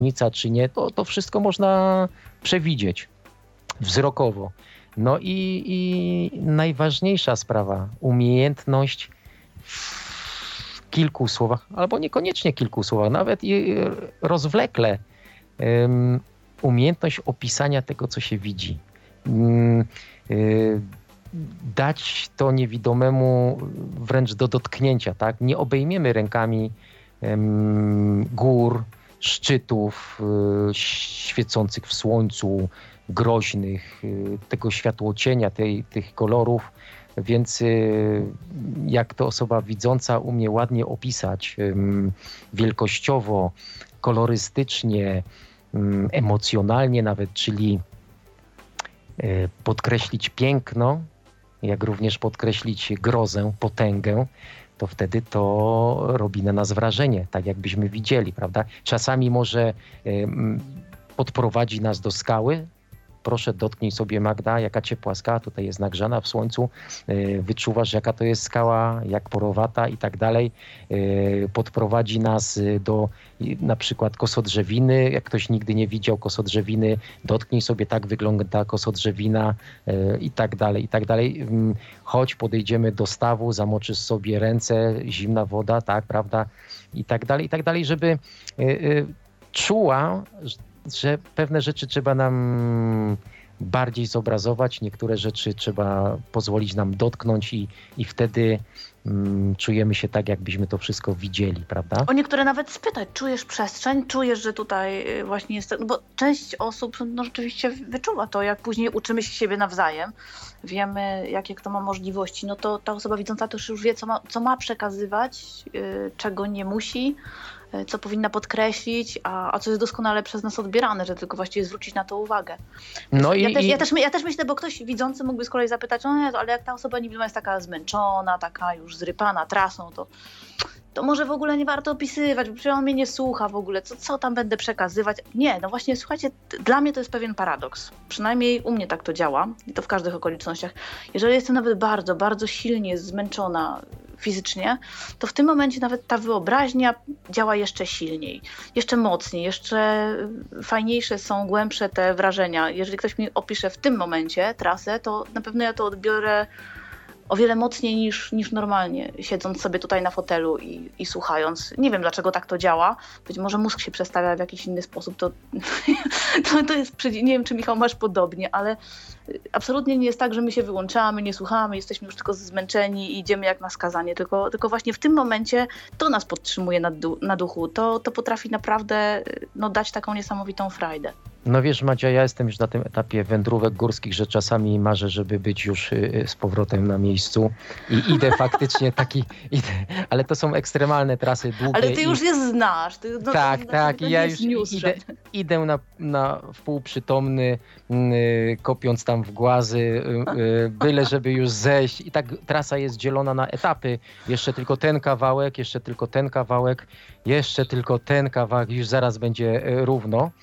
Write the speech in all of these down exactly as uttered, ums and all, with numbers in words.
różnica czy nie, to, to wszystko można przewidzieć wzrokowo. No i, i najważniejsza sprawa, umiejętność w kilku słowach, albo niekoniecznie kilku słowach, nawet i rozwlekle, um, umiejętność opisania tego, co się widzi. Um, y, dać to niewidomemu wręcz do dotknięcia, tak? Nie obejmiemy rękami um, gór, szczytów y, świecących w słońcu, groźnych, y, tego światłocienia, tej, tych kolorów, więc y, jak to osoba widząca umie ładnie opisać y, wielkościowo, kolorystycznie, y, emocjonalnie nawet, czyli y, podkreślić piękno, jak również podkreślić grozę, potęgę, to wtedy to robi na nas wrażenie, tak jakbyśmy widzieli, prawda? Czasami może y, podprowadzi nas do skały. Proszę, dotknij sobie, Magda, jaka ciepła skała, tutaj jest nagrzana w słońcu, yy, wyczuwasz, jaka to jest skała, jak porowata i tak dalej. Yy, podprowadzi nas do yy, na przykład kosodrzewiny. Jak ktoś nigdy nie widział kosodrzewiny, dotknij sobie, tak wygląda kosodrzewina yy, i tak dalej, i tak dalej. Yy, chodź, podejdziemy do stawu, zamoczysz sobie ręce, zimna woda, tak, prawda, i tak dalej, i tak dalej, żeby yy, yy, czuła, że pewne rzeczy trzeba nam bardziej zobrazować, niektóre rzeczy trzeba pozwolić nam dotknąć i, i wtedy mm, czujemy się tak, jakbyśmy to wszystko widzieli, prawda? O niektóre nawet spytać, czujesz przestrzeń, czujesz, że tutaj właśnie jest, no bo część osób no rzeczywiście wyczuwa to, jak później uczymy się siebie nawzajem, wiemy, jakie kto ma możliwości, no to ta osoba widząca też już wie, co ma, co ma przekazywać, yy, czego nie musi, co powinna podkreślić, a, a co jest doskonale przez nas odbierane, że tylko właściwie zwrócić na to uwagę. No ja, i, też, i... ja, też, ja też myślę, bo ktoś widzący mógłby z kolei zapytać, no nie, ale jak ta osoba niewidoma jest taka zmęczona, taka już zrypana trasą, to, to może w ogóle nie warto opisywać, bo przecież on mnie nie słucha w ogóle, co, co tam będę przekazywać. Nie, no właśnie, słuchajcie, dla mnie to jest pewien paradoks. Przynajmniej u mnie tak to działa i to w każdych okolicznościach. Jeżeli jestem nawet bardzo, bardzo silnie zmęczona fizycznie, to w tym momencie nawet ta wyobraźnia działa jeszcze silniej, jeszcze mocniej, jeszcze fajniejsze są, głębsze te wrażenia. Jeżeli ktoś mi opisze w tym momencie trasę, to na pewno ja to odbiorę o wiele mocniej niż, niż normalnie, siedząc sobie tutaj na fotelu i, i słuchając. Nie wiem, dlaczego tak to działa. Być może mózg się przestawia w jakiś inny sposób. To, to, to jest, nie wiem, czy Michał masz podobnie, ale absolutnie nie jest tak, że my się wyłączamy, nie słuchamy, jesteśmy już tylko zmęczeni i idziemy jak na skazanie. Tylko, tylko właśnie w tym momencie to nas podtrzymuje na, du- na duchu. To, to potrafi naprawdę no, dać taką niesamowitą frajdę. No wiesz, Madzia, ja jestem już na tym etapie wędrówek górskich, że czasami marzę, żeby być już y, z powrotem na miejscu i idę faktycznie taki, idę, ale to są ekstremalne trasy, długie. Ale ty już i... je znasz. Ty, no, tak, to, tak, to i ja już idę, idę na, na wpółprzytomny, y, kopiąc tam w głazy, y, y, byle żeby już zejść i tak trasa jest dzielona na etapy, jeszcze tylko ten kawałek, jeszcze tylko ten kawałek, jeszcze tylko ten kawałek, już zaraz będzie y, równo.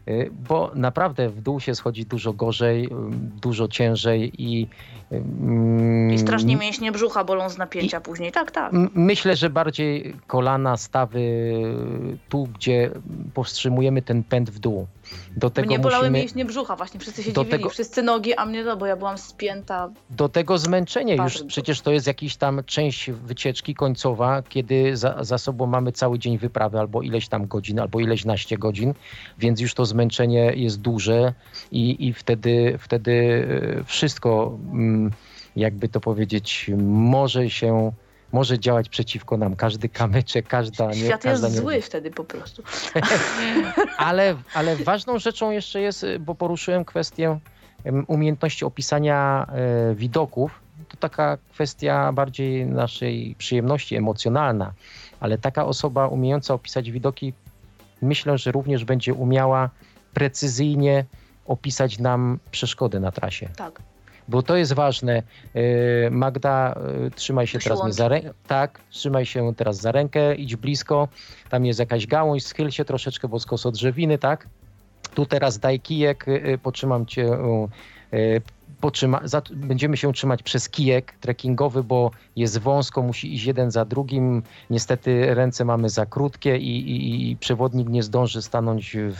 Bo naprawdę w dół się schodzi dużo gorzej, dużo ciężej i... I strasznie mięśnie brzucha bolą z napięcia i, później, tak, tak. Myślę, że bardziej kolana, stawy, tu gdzie powstrzymujemy ten pęd w dół. Do tego mnie bolały musimy... mięśnie brzucha, właśnie wszyscy się do dziwili, tego... wszyscy nogi, a mnie no, bo ja byłam spięta. Do tego zmęczenie już, bardzo. Przecież to jest jakiś tam część wycieczki końcowa, kiedy za, za sobą mamy cały dzień wyprawy, albo ileś tam godzin, albo ileś naście godzin, więc już to zmęczenie jest duże i, i wtedy, wtedy wszystko, jakby to powiedzieć, może się... może działać przeciwko nam. Każdy kamyczek, każda... Nie, Świat każda jest nie... zły wtedy po prostu. ale, ale ważną rzeczą jeszcze jest, bo poruszyłem kwestię umiejętności opisania e, widoków. To taka kwestia bardziej naszej przyjemności, emocjonalna. Ale taka osoba umiejąca opisać widoki, myślę, że również będzie umiała precyzyjnie opisać nam przeszkody na trasie. Tak. Bo to jest ważne. Magda, trzymaj się To teraz się mnie za rękę. Tak, trzymaj się teraz za rękę, idź blisko. Tam jest jakaś gałąź, schyl się troszeczkę, bo skos od drzewiny, tak? Tu teraz daj kijek, potrzymam cię potrzyma, za, będziemy się trzymać przez kijek trekkingowy, bo jest wąsko, musi iść jeden za drugim. Niestety ręce mamy za krótkie i, i, i przewodnik nie zdąży stanąć